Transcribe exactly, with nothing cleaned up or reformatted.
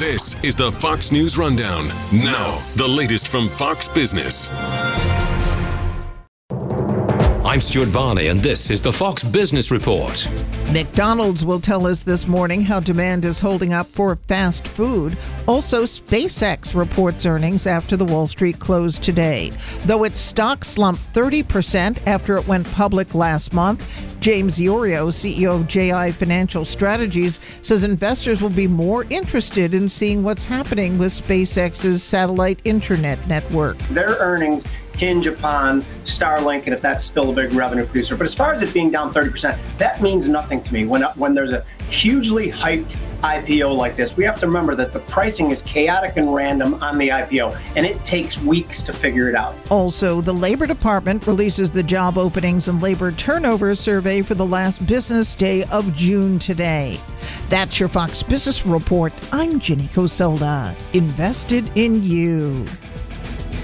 This is the Fox News Rundown. Now, the latest from Fox Business. I'm Stuart Varney, and this is the Fox Business Report. McDonald's will tell us this morning how demand is holding up for fast food. Also, SpaceX reports earnings after the Wall Street closed today. Though its stock slumped thirty percent after it went public last month, James Yorio, C E O of J I Financial Strategies, says investors will be more interested in seeing what's happening with SpaceX's satellite internet network. Their earnings hinge upon Starlink and if that's still a big revenue producer. But as far as it being down thirty percent, that means nothing to me. When when there's a hugely hyped I P O like this, we have to remember that the pricing is chaotic and random on the I P O, and it takes weeks to figure it out. Also, the Labor Department releases the job openings and labor turnover survey for the last business day of June today. That's your Fox Business Report. I'm Ginny Cosolda. Invested in you.